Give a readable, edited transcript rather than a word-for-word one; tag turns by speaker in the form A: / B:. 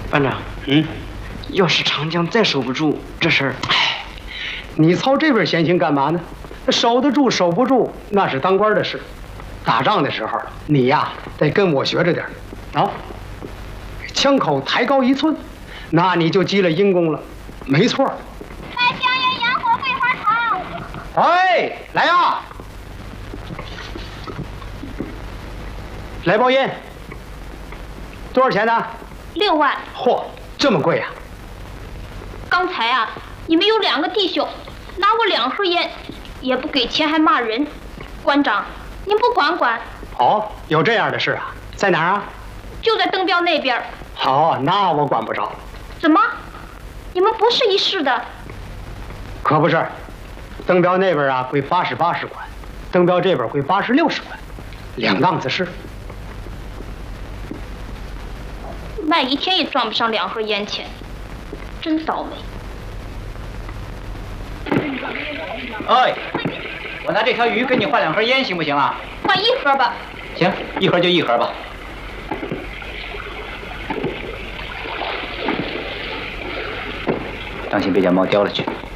A: 班长，要是长江再守不住，这事儿，
B: 你操这份闲心干嘛呢？守得住守不住，那是当官的事。打仗的时候，你呀得跟我学着点啊。枪口抬高1寸，那你就积了阴功了。没错。
C: 卖香烟、洋火、桂花糖。
B: 哎，来呀！来包烟。多少钱呢
C: 6万。
B: 嚯，这么贵呀！
C: 刚才啊，你们有2个弟兄拿我2盒烟，也不给钱，还骂人。馆长，您不管管？
B: 哦，有这样的事啊？在哪儿啊？
C: 就在登标那边。
B: 好，那我管不着。
C: 怎么？你们不是一市的？
B: 可不是，登标那边啊归80管，登标这边归80、60管，2档子事。
C: 卖1天也赚不上2盒烟钱，真倒霉。
D: 哎，我拿这条鱼跟你换2盒烟，行不行啊？
C: 换1盒吧。
D: 行，1盒就1盒吧。当心别将猫叼了去。